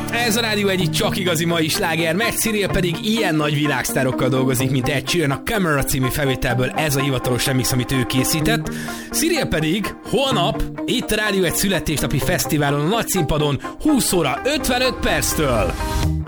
Ez a Rádió egyik csak igazi mai sláger, mert Cyril pedig ilyen nagy világsztárokkal dolgozik, mint Ed Sheeran a Camera című felvételből, ez a hivatalos remix, amit ő készített. Cyril pedig holnap itt a Rádió egy születésnapi fesztiválon, a nagy színpadon 20 óra 55 perctől.